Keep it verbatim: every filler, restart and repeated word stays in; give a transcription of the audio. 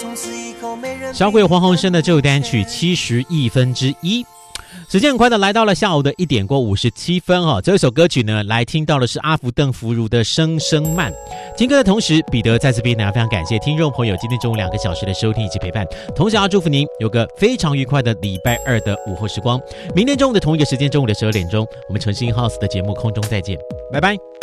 小鬼黄鸿升的这首单曲七十亿分之一。时间很快的来到了下午的一点过五十七分哦。这首歌曲呢，来听到的是阿福邓福如的《声声慢》。听歌的同时，彼得在这边呢，非常感谢听众朋友今天中午两个小时的收听以及陪伴，同时要祝福您有个非常愉快的礼拜二的午后时光。明天中午的同一个时间，中午的十二点钟，我们诚心 House 的节目空中再见，拜拜。